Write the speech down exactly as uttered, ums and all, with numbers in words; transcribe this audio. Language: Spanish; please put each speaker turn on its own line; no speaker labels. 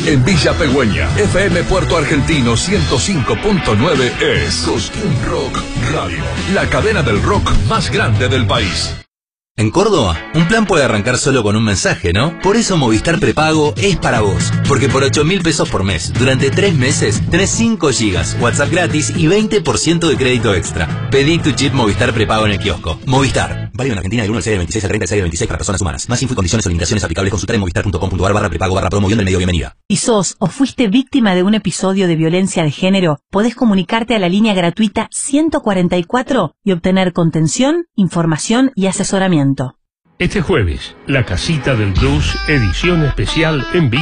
En Villa Pegüeña, F M Puerto Argentino ciento cinco punto nueve es Cosquín Rock Radio, la cadena del rock más grande del país.
En Córdoba, un plan puede arrancar solo con un mensaje, ¿no? Por eso Movistar Prepago es para vos. Porque por ocho mil pesos por mes, durante tres meses, tenés cinco gigas, WhatsApp gratis y veinte por ciento de crédito extra. Pedí tu chip Movistar Prepago en el kiosco. Movistar. Válido en Argentina del uno al seis del veintiséis al treinta del seis del veintiséis para personas humanas. Más info y condiciones o limitaciones aplicables consultar en movistar punto com punto ar barra prepago barra promoción del medio bienvenida.
¿Y sos o fuiste víctima de un episodio de violencia de género? Podés comunicarte a la línea gratuita ciento cuarenta y cuatro y obtener contención, información y asesoramiento.
Este jueves, La Casita del Blues, edición especial en vivo.